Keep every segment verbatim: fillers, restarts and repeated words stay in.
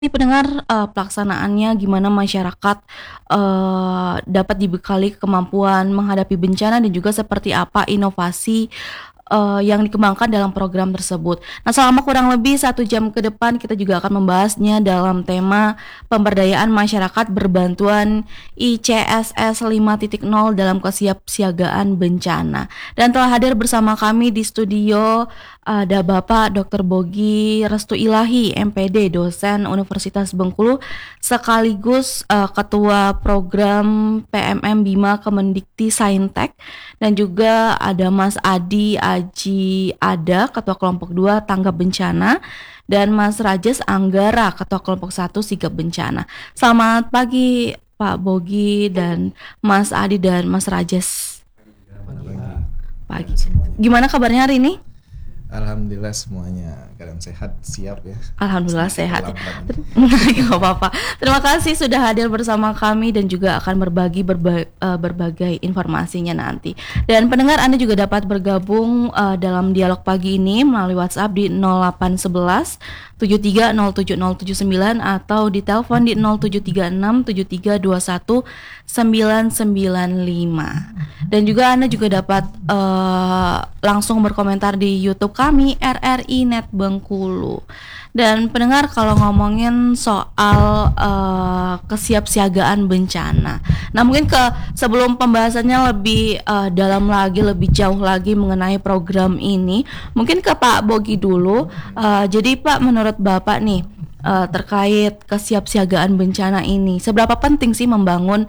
Ini pendengar, eee, pelaksanaannya gimana masyarakat, eee, dapat dibekali kemampuan menghadapi bencana dan juga seperti apa inovasi, eee, yang dikembangkan dalam program tersebut. Nah, selama kurang lebih satu jam ke depan kita juga akan membahasnya dalam tema pemberdayaan masyarakat berbantuan I C S S lima titik nol dalam kesiapsiagaan bencana. Dan telah hadir bersama kami di studio ada Bapak doktor Bogi Restu Ilahi, M Pd, dosen Universitas Bengkulu, sekaligus uh, Ketua Program P M M Bima Kemendikti Saintek, dan juga ada Mas Adi Aji Ada, Ketua Kelompok dua Tanggap Bencana, dan Mas Rajes Anggara, Ketua Kelompok satu Sigap Bencana. Selamat pagi Pak Bogi dan Mas Adi dan Mas Rajes. Pagi. Gimana kabarnya hari ini? Alhamdulillah semuanya keadaan sehat, siap ya. Alhamdulillah sehat. Nggak apa-apa. Terima kasih sudah hadir bersama kami dan juga akan berbagi berba, uh, berbagai informasinya nanti. Dan pendengar, Anda juga dapat bergabung uh, dalam dialog pagi ini melalui WhatsApp di nol delapan satu satu tujuh tiga nol tujuh nol tujuh sembilan atau di telepon di nol tujuh tiga enam tujuh tiga dua satu sembilan sembilan lima. Dan juga Anda juga dapat uh, langsung berkomentar di YouTube kami R R I Net Bengkulu. Dan pendengar, kalau ngomongin soal uh, kesiapsiagaan bencana, nah mungkin ke sebelum pembahasannya lebih uh, dalam lagi, lebih jauh lagi mengenai program ini, mungkin ke Pak Bogi dulu. Uh, jadi Pak, menurut Bapak nih, uh, terkait kesiapsiagaan bencana ini, seberapa penting sih membangun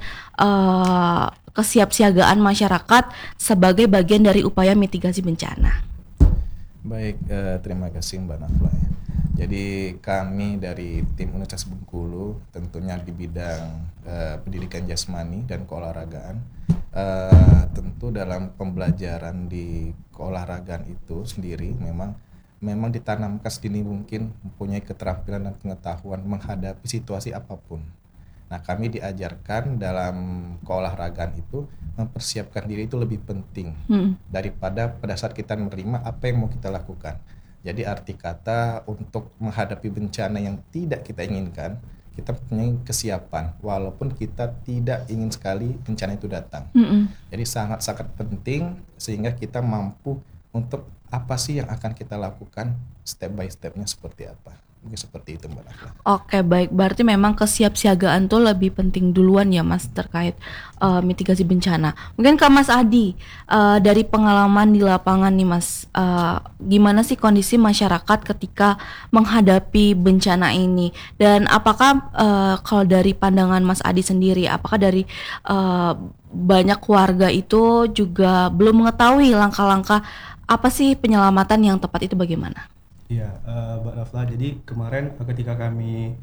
uh, kesiapsiagaan masyarakat sebagai bagian dari upaya mitigasi bencana? Baik, eh, terima kasih Mbak Nafla ya. Jadi kami dari tim Universitas Bengkulu tentunya di bidang eh, pendidikan jasmani dan keolahragaan, eh, tentu dalam pembelajaran di keolahragaan itu sendiri memang memang ditanamkan sedini mungkin mempunyai keterampilan dan pengetahuan menghadapi situasi apapun. Nah, kami diajarkan dalam keolahragaan itu mempersiapkan diri itu lebih penting hmm. daripada pada saat kita menerima apa yang mau kita lakukan. Jadi arti kata untuk menghadapi bencana yang tidak kita inginkan, kita punya kesiapan walaupun kita tidak ingin sekali bencana itu datang. Hmm. Jadi sangat-sangat penting sehingga kita mampu untuk apa sih yang akan kita lakukan, step by stepnya seperti apa. Mungkin seperti itu Mbak Nafla. Oke, baik. Berarti memang kesiapsiagaan tuh lebih penting duluan ya Mas terkait uh, mitigasi bencana. Mungkin ke Mas Adi, uh, dari pengalaman di lapangan nih Mas, uh, gimana sih kondisi masyarakat ketika menghadapi bencana ini? Dan apakah uh, kalau dari pandangan Mas Adi sendiri, apakah dari uh, banyak warga itu juga belum mengetahui langkah-langkah apa sih penyelamatan yang tepat itu bagaimana? Iya, uh, Mbak Nafla, jadi kemarin ketika kami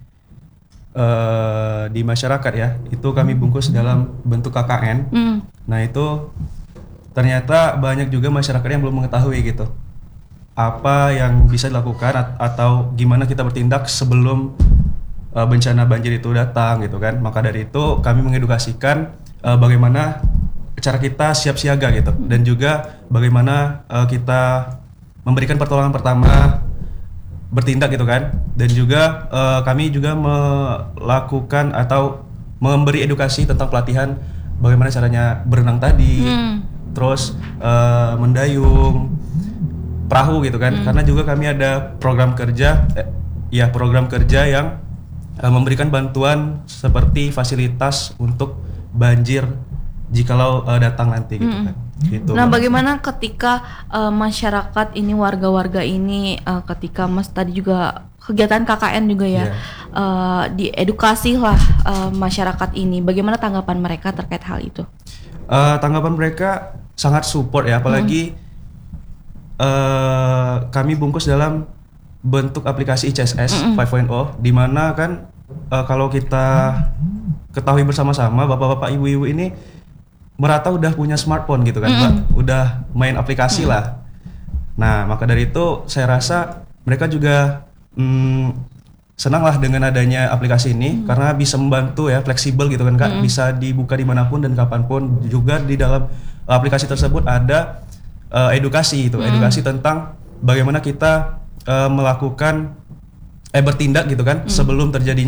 uh, di masyarakat ya, itu kami bungkus dalam bentuk K K N. Mm. Nah itu ternyata banyak juga masyarakat yang belum mengetahui gitu apa yang bisa dilakukan at- atau gimana kita bertindak sebelum uh, bencana banjir itu datang gitu kan. Maka dari itu kami mengedukasikan uh, bagaimana cara kita siap siaga gitu, mm. dan juga bagaimana uh, kita memberikan pertolongan pertama, bertindak gitu kan. Dan juga uh, kami juga melakukan atau memberi edukasi tentang pelatihan bagaimana caranya berenang tadi, hmm. terus uh, mendayung perahu gitu kan. Hmm. Karena juga kami ada program kerja eh, ya program kerja yang uh, memberikan bantuan seperti fasilitas untuk banjir jikalau uh, datang nanti gitu hmm. kan. Gitu. Nah, bagaimana ketika uh, masyarakat ini, warga-warga ini, uh, ketika Mas tadi juga kegiatan K K N juga ya, yeah. uh, diedukasi lah uh, masyarakat ini, bagaimana tanggapan mereka terkait hal itu? Uh, tanggapan mereka sangat support ya, apalagi hmm. uh, kami bungkus dalam bentuk aplikasi I C S S mm-hmm. lima titik nol, di mana kan uh, kalau kita ketahui bersama-sama bapak-bapak ibu-ibu ini merata udah punya smartphone gitu kan, mm-hmm. Mbak, udah main aplikasi mm-hmm. lah. Nah, maka dari itu saya rasa mereka juga mm, senang lah dengan adanya aplikasi ini, mm-hmm. karena bisa membantu ya, fleksibel gitu kan Kak, mm-hmm. bisa dibuka dimanapun dan kapanpun. Juga di dalam aplikasi tersebut ada uh, edukasi itu, mm-hmm. edukasi tentang bagaimana kita uh, melakukan eh bertindak gitu kan sebelum terjadinya